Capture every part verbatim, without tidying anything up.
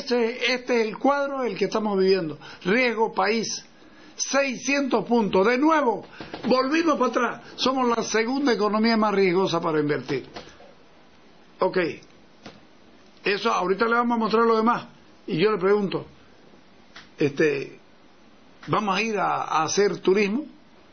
Ese, este es el cuadro el que estamos viviendo. Riesgo país, seiscientos puntos. De nuevo, volvimos para atrás. Somos la segunda economía más riesgosa para invertir. Ok. Eso, ahorita le vamos a mostrar lo demás. Y yo le pregunto, este, ¿vamos a ir a, a hacer turismo?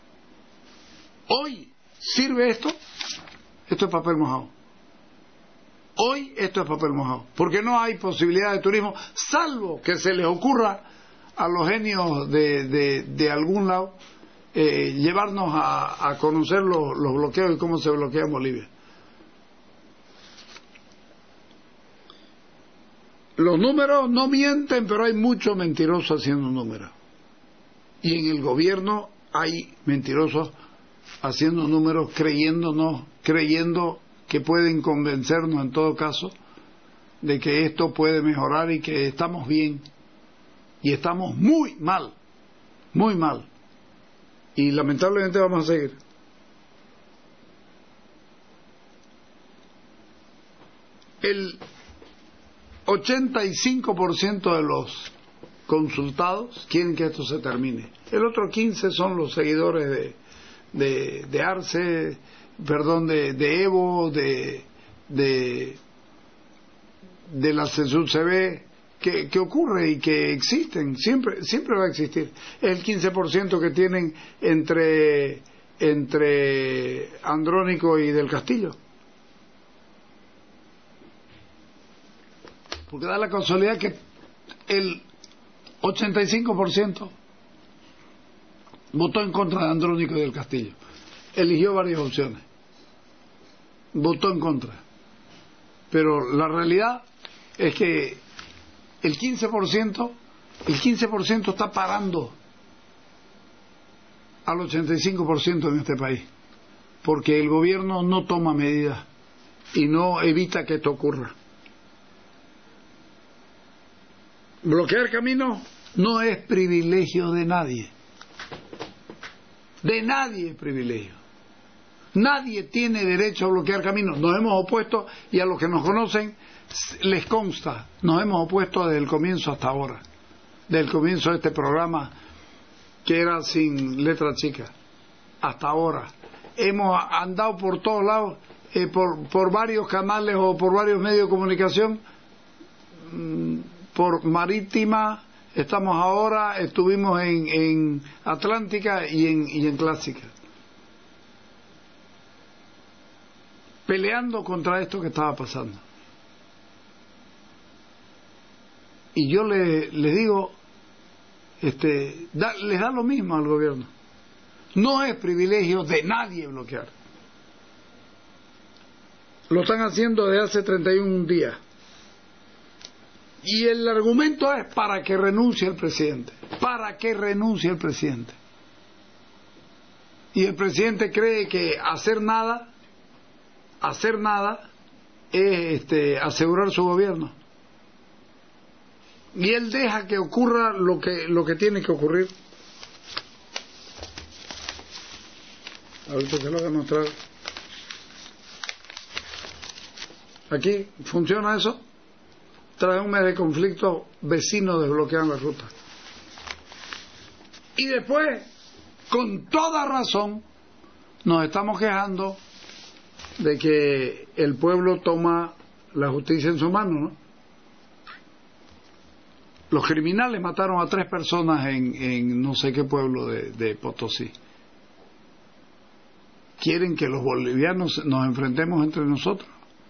Hoy sirve esto. Esto es papel mojado. Hoy esto es papel mojado, porque no hay posibilidad de turismo, salvo que se les ocurra a los genios de, de, de algún lado eh, llevarnos a, a conocer los, los bloqueos y cómo se bloquea en Bolivia. Los números no mienten, pero hay muchos mentirosos haciendo números. Y en el gobierno hay mentirosos haciendo números, creyéndonos, creyendo que pueden convencernos en todo caso de que esto puede mejorar y que estamos bien. Y estamos muy mal, muy mal. Y lamentablemente vamos a seguir. El ochenta y cinco por ciento de los consultados quieren que esto se termine. El otro quince por ciento son los seguidores de, de, de Arce, perdón, de, de Evo, de, de, de la C E S U C B, que, que ocurre y que existen, siempre, siempre va a existir. Es el quince por ciento que tienen entre, entre Andrónico y Del Castillo. Porque da la casualidad que el ochenta y cinco por ciento votó en contra de Andrónico y Del Castillo. Eligió varias opciones. Votó en contra. Pero la realidad es que el quince por ciento, el quince por ciento está parando al ochenta y cinco por ciento en este país, porque el gobierno no toma medidas y no evita que esto ocurra. Bloquear caminos no es privilegio de nadie. De nadie es privilegio. Nadie tiene derecho a bloquear caminos. Nos hemos opuesto, y a los que nos conocen les consta, nos hemos opuesto desde el comienzo hasta ahora, desde el comienzo de este programa que era sin letra chica hasta ahora. Hemos andado por todos lados, eh, por, por varios canales o por varios medios de comunicación, mmm, por marítima, estamos ahora, estuvimos en, en Atlántica y en, y en Clásica, peleando contra esto que estaba pasando. Y yo le, les digo, este, da, les da lo mismo al gobierno. No es privilegio de nadie bloquear. Lo están haciendo desde hace treinta y un días. Y el argumento es para que renuncie el presidente. Para que renuncie el presidente. Y el presidente cree que hacer nada, hacer nada, es este, asegurar su gobierno. Y él deja que ocurra lo que lo que tiene que ocurrir. Ahorita se lo voy a mostrar. Aquí, ¿funciona eso? Tras un mes de conflicto, vecinos desbloquean la ruta. Y después, con toda razón, nos estamos quejando de que el pueblo toma la justicia en su mano, ¿no? Los criminales mataron a tres personas en, en no sé qué pueblo de, de Potosí. ¿Quieren que los bolivianos nos enfrentemos entre nosotros?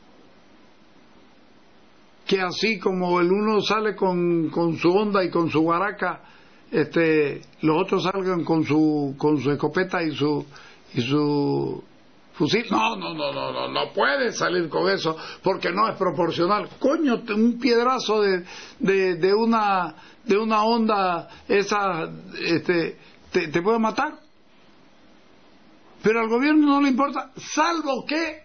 Que así como el uno sale con, con su onda y con su guaraca, este, los otros salgan con su con su escopeta y su y su fusil. No, no, no, no, no, no puede salir con eso porque no es proporcional. Coño, un piedrazo de de, de una de una onda esa, este, te, te puede matar. Pero al gobierno no le importa, salvo que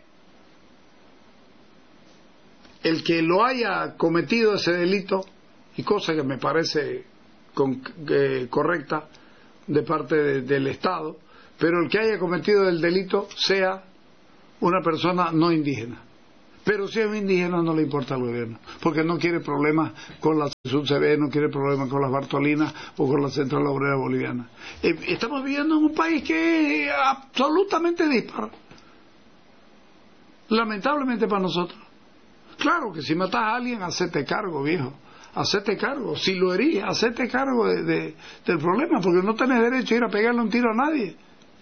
el que lo haya cometido ese delito, y cosa que me parece con, eh, correcta de parte de, del Estado, pero el que haya cometido el delito sea una persona no indígena. Pero si es un indígena no le importa al gobierno, porque no quiere problemas con la C S U C B, no quiere problemas con las Bartolinas o con la Central Obrera Boliviana. Eh, estamos viviendo en un país que es absolutamente dispar, lamentablemente para nosotros. Claro que si matas a alguien, hacete cargo, viejo, hacete cargo. Si lo herís, hacete cargo de, de, del problema, porque no tenés derecho a ir a pegarle un tiro a nadie.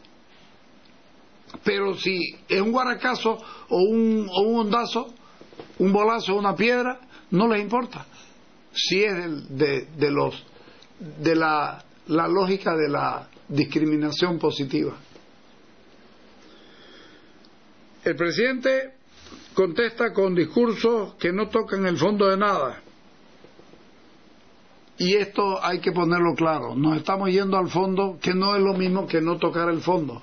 Pero si es un guaracazo o un, o un ondazo, un bolazo, una piedra, no les importa. Si es del, de, de los de la, la lógica de la discriminación positiva. El presidente contesta con discursos que no tocan el fondo de nada. Y esto hay que ponerlo claro. Nos estamos yendo al fondo, que no es lo mismo que no tocar el fondo.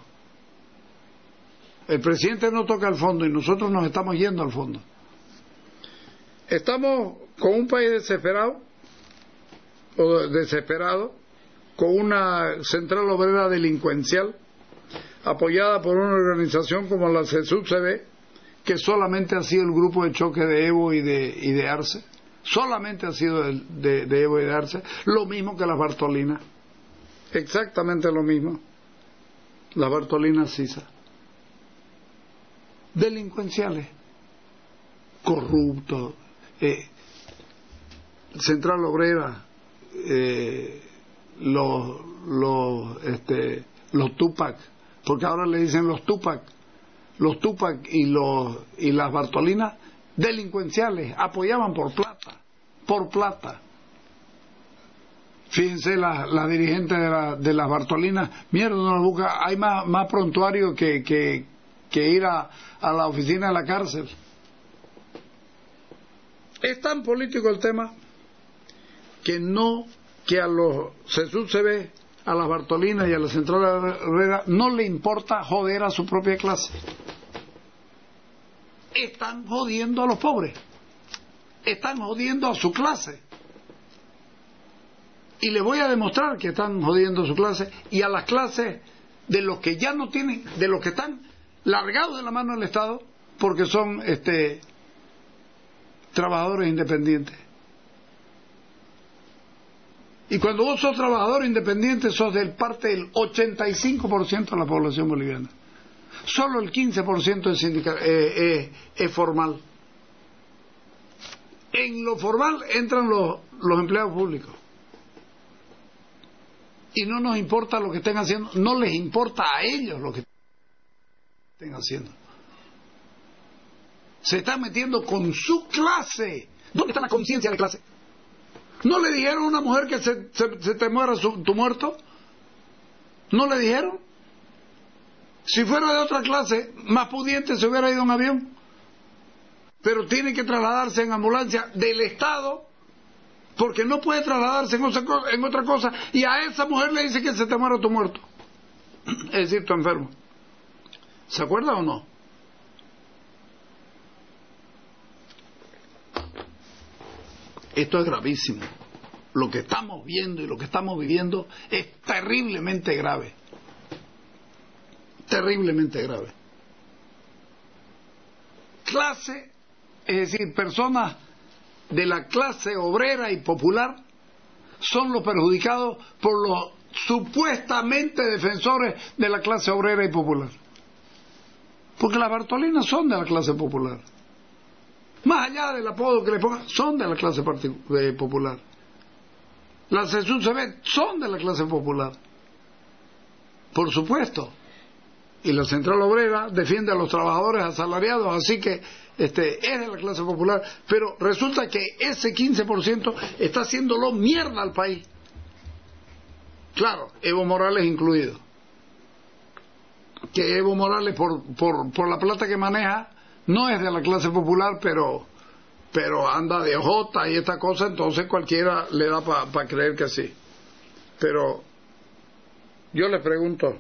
El presidente no toca el fondo y nosotros nos estamos yendo al fondo. Estamos con un país desesperado, o desesperado, con una central obrera delincuencial, apoyada por una organización como la C S U C B, que solamente ha sido el grupo de choque de Evo y de, y de Arce, solamente ha sido de, de, de Evo y de Arce, lo mismo que las Bartolinas, exactamente lo mismo, las Bartolinas Sisa. Delincuenciales, corruptos, eh, Central Obrera, eh, los los este, los Tupac, porque ahora le dicen los Tupac, los Tupac y los y las Bartolinas, delincuenciales, apoyaban por plata, por plata. Fíjense las la dirigentes de, la, de las Bartolinas, mierda, no las busca, hay más más prontuario que que que ir a, a la oficina de la cárcel. Es tan político el tema que no, que a los C S U C B, a las Bartolinas y a la Central Obrera no le importa joder a su propia clase. Están jodiendo a los pobres, están jodiendo a su clase. Y les voy a demostrar que están jodiendo a su clase y a las clases de los que ya no tienen, de los que están largados de la mano del Estado porque son este trabajadores independientes. Y cuando vos sos trabajador independiente sos del parte del ochenta y cinco por ciento de la población boliviana. Solo el quince por ciento es, sindical, eh, eh, es formal. En lo formal entran los, los empleados públicos. Y no nos importa lo que estén haciendo, no les importa a ellos lo que estén haciendo. Se están metiendo con su clase. ¿Dónde está la conciencia de clase? ¿No le dijeron a una mujer que se, se, se te muera su, tu muerto? ¿No le dijeron? Si fuera de otra clase, más pudiente, se hubiera ido en avión. Pero tiene que trasladarse en ambulancia del Estado, porque no puede trasladarse en otra, en otra cosa, y a esa mujer le dice que se te muera tu muerto. Es decir, tu enfermo. ¿Se acuerda o no? Esto es gravísimo. Lo que estamos viendo y lo que estamos viviendo es terriblemente grave. Terriblemente grave. Clase, es decir, personas de la clase obrera y popular son los perjudicados por los supuestamente defensores de la clase obrera y popular. Porque las Bartolinas son de la clase popular. Más allá del apodo que le pongan, son de la clase eh, popular. Las C S U C B son de la clase popular. Por supuesto. Y la Central Obrera defiende a los trabajadores asalariados, así que este, es de la clase popular. Pero resulta que ese quince por ciento está haciéndolo mierda al país. Claro, Evo Morales incluido. Que Evo Morales, por, por, por la plata que maneja, no es de la clase popular, pero pero anda de ojota y esta cosa, entonces cualquiera le da para pa creer que sí. Pero yo le pregunto,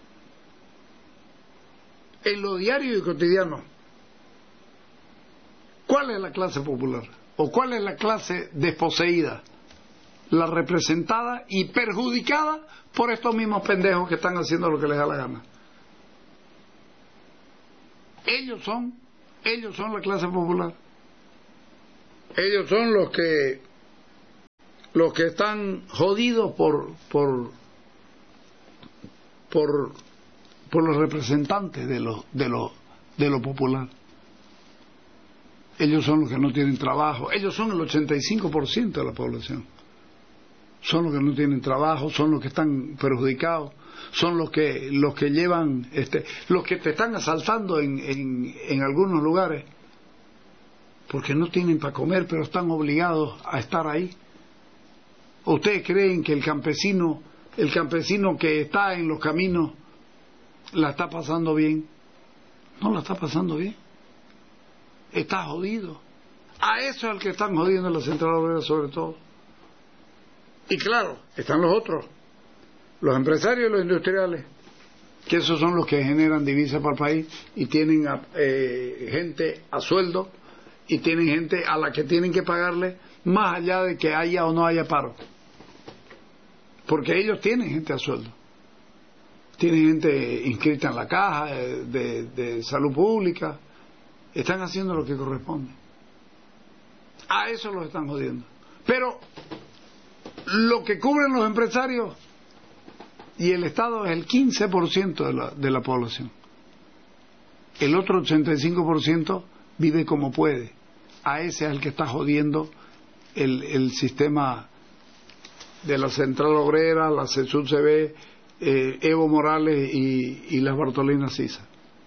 en lo diario y cotidiano, ¿cuál es la clase popular? ¿O cuál es la clase desposeída? La representada y perjudicada por estos mismos pendejos que están haciendo lo que les da la gana. Ellos son Ellos son la clase popular. Ellos son los que los que están jodidos por por por por los representantes de lo de lo de lo popular. Ellos son los que no tienen trabajo. Ellos son el ochenta y cinco por ciento de la población. Son los que no tienen trabajo, son los que están perjudicados, son los que los que llevan este los que te están asaltando en en, en algunos lugares porque no tienen para comer, pero están obligados a estar ahí. ¿Ustedes creen que el campesino, el campesino que está en los caminos, la está pasando bien? No la está pasando bien. Está jodido. A eso es al que están jodiendo la Central Obrera sobre todo. Y claro, están los otros, los empresarios y los industriales, que esos son los que generan divisas para el país y tienen a, eh, gente a sueldo y tienen gente a la que tienen que pagarle más allá de que haya o no haya paro. Porque ellos tienen gente a sueldo. Tienen gente inscrita en la caja de, de, de salud pública. Están haciendo lo que corresponde. A eso los están jodiendo. Pero lo que cubren los empresarios y el Estado es el quince por ciento de la, de la población. El otro ochenta y cinco por ciento vive como puede. A ese es el que está jodiendo el, el sistema de la Central Obrera, la C S U C B, eh, Evo Morales y, y las Bartolinas Sisa.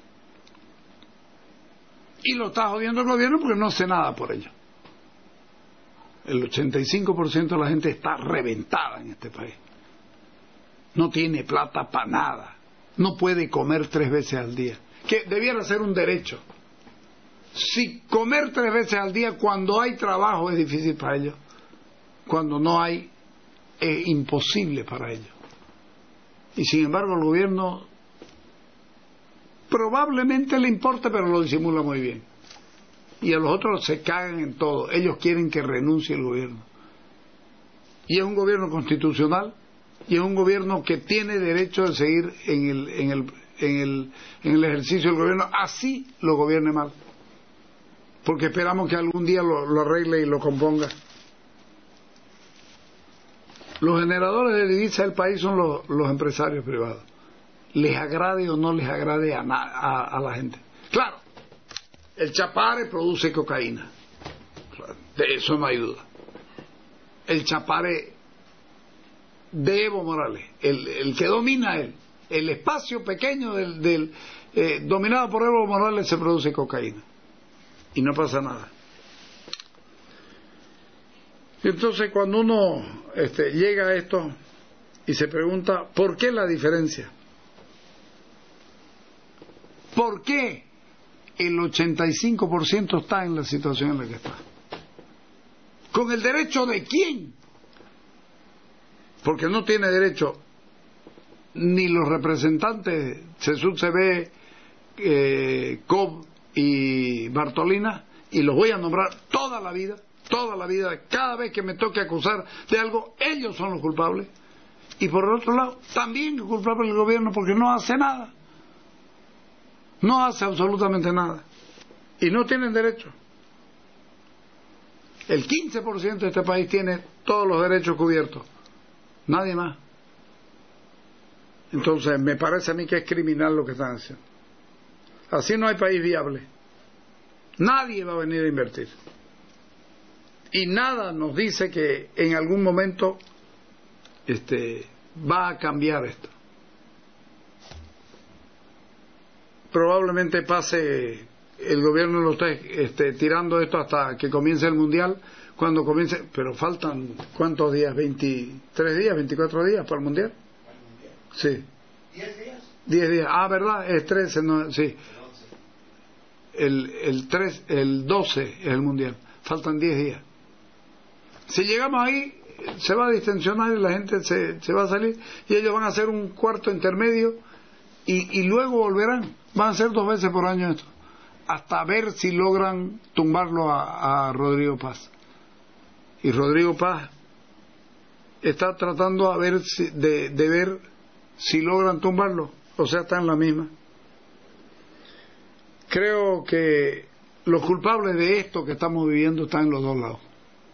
Y lo está jodiendo el gobierno porque no hace nada por ello. El ochenta y cinco por ciento de la gente está reventada en este país. No tiene plata para nada. No puede comer tres veces al día. Que debiera ser un derecho. Si comer tres veces al día cuando hay trabajo es difícil para ellos, cuando no hay es imposible para ellos. Y sin embargo el gobierno probablemente le importe, pero lo disimula muy bien. Y a los otros se cagan en todo. Ellos quieren que renuncie el gobierno. Y es un gobierno constitucional y es un gobierno que tiene derecho de seguir en el, en el, en el, en el ejercicio del gobierno, así lo gobierne mal. Porque esperamos que algún día lo, lo arregle y lo componga. Los generadores de divisas del país son los, los empresarios privados. Les agrade o no les agrade a, a, a la gente. Claro, el Chapare produce cocaína. De eso no hay duda. El Chapare de Evo Morales, el, el que domina él, el espacio pequeño del, del eh, dominado por Evo Morales se produce cocaína. Y no pasa nada. Entonces cuando uno este, llega a esto y se pregunta ¿por qué la diferencia? ¿Por qué el ochenta y cinco por ciento está en la situación en la que está? ¿Con el derecho de quién? Porque no tiene derecho ni los representantes C S U C B, eh, C O B y Bartolina, y los voy a nombrar toda la vida, toda la vida, cada vez que me toque acusar de algo, ellos son los culpables. Y por el otro lado, también es culpable el gobierno porque no hace nada. No hace absolutamente nada. Y no tienen derecho. El quince por ciento de este país tiene todos los derechos cubiertos. Nadie más. Entonces, me parece a mí que es criminal lo que están haciendo. Así no hay país viable. Nadie va a venir a invertir. Y nada nos dice que en algún momento este, va a cambiar esto. Probablemente pase, el gobierno lo está este, tirando esto hasta que comience el mundial, cuando comience, pero faltan ¿cuántos días? ¿veintitrés días? ¿veinticuatro días para el mundial? ¿Para el mundial? Sí. ¿diez días? diez días, ah, ¿verdad? Es trece, no, sí. El, el, tres, el doce es el mundial, faltan diez días. Si llegamos ahí, se va a distensionar y la gente se, se va a salir y ellos van a hacer un cuarto intermedio y, y luego volverán. Van a ser dos veces por año esto, hasta ver si logran tumbarlo a, a Rodrigo Paz. Y Rodrigo Paz está tratando a ver si, de, de ver si logran tumbarlo, o sea, está en la misma. Creo que los culpables de esto que estamos viviendo están en los dos lados.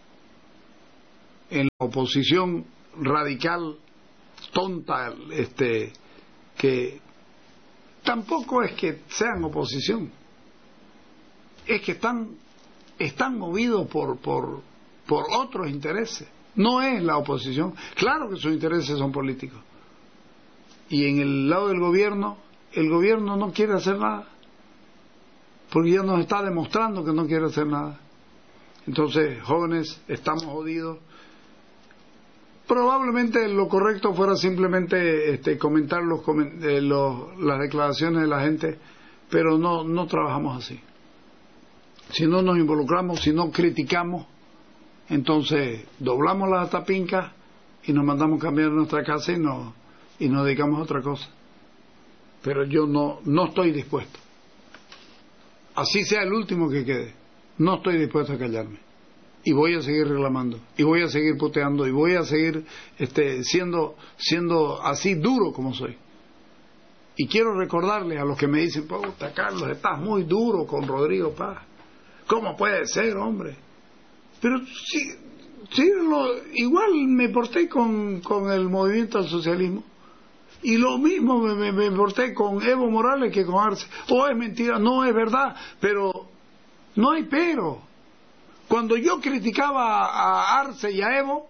En la oposición radical, tonta, este, que tampoco es que sean oposición, es que están, están movidos por, por, por otros intereses. No es la oposición. Claro que sus intereses son políticos. Y en el lado del gobierno, el gobierno no quiere hacer nada, porque ya nos está demostrando que no quiere hacer nada. Entonces, jóvenes, estamos jodidos. Probablemente lo correcto fuera simplemente este, comentar los, eh, los, las declaraciones de la gente, pero no, no trabajamos así. Si no nos involucramos, si no criticamos, entonces doblamos las tapincas y nos mandamos cambiar nuestra casa y nos, y nos dedicamos a otra cosa. Pero yo no, no estoy dispuesto. Así sea el último que quede, no estoy dispuesto a callarme. Y voy a seguir reclamando, y voy a seguir puteando, y voy a seguir este, siendo, siendo así duro como soy. Y quiero recordarles a los que me dicen, puta Carlos, estás muy duro con Rodrigo Paz. ¿Cómo puede ser, hombre? Pero sí, sí lo, igual me porté con, con el movimiento al socialismo. Y lo mismo me, me, me porté con Evo Morales que con Arce. Oh, es mentira, no es verdad, pero no hay pero. Cuando yo criticaba a Arce y a Evo,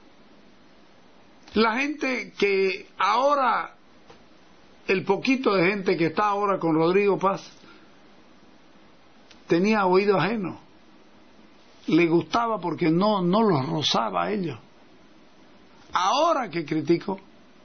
la gente que ahora, el poquito de gente que está ahora con Rodrigo Paz, tenía oído ajeno. Le gustaba porque no, no los rozaba a ellos. Ahora que critico,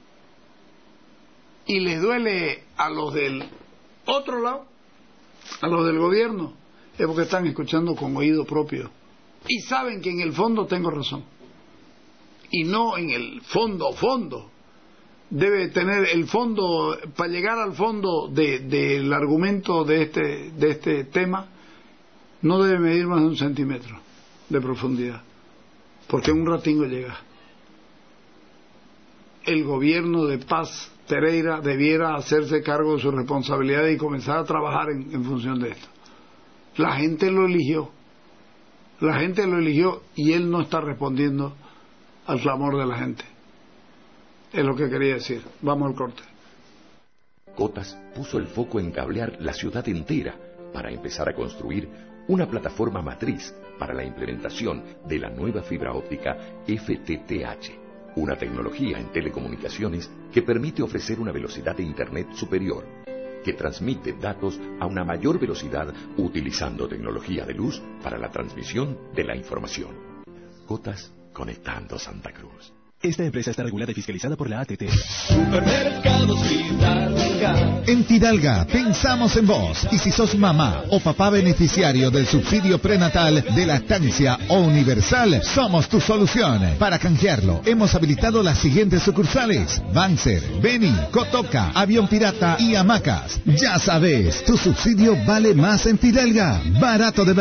y les duele a los del otro lado, a los del gobierno, es porque están escuchando con oído propio. Y saben que en el fondo tengo razón. Y no en el fondo, fondo. Debe tener el fondo, para llegar al fondo de, del argumento de este, de este tema, no debe medir más de un centímetro de profundidad. Porque en un ratingo llega. El gobierno de Paz Pereira debiera hacerse cargo de su responsabilidad y comenzar a trabajar en, en función de esto. La gente lo eligió. La gente lo eligió y él no está respondiendo al clamor de la gente. Es lo que quería decir. Vamos al corte. Cotas puso el foco en cablear la ciudad entera para empezar a construir una plataforma matriz para la implementación de la nueva fibra óptica F T T H, una tecnología en telecomunicaciones que permite ofrecer una velocidad de Internet superior, que transmite datos a una mayor velocidad utilizando tecnología de luz para la transmisión de la información. Cotas, conectando Santa Cruz. Esta empresa está regulada y fiscalizada por la A T T. Supermercados Fidalga. En Fidalga pensamos en vos. Y si sos mamá o papá beneficiario del subsidio prenatal de lactancia o universal, somos tu solución. Para canjearlo, hemos habilitado las siguientes sucursales: Banzer, Beni, Cotoca, Avión Pirata y Hamacas. Ya sabes, tu subsidio vale más en Fidalga. Barato de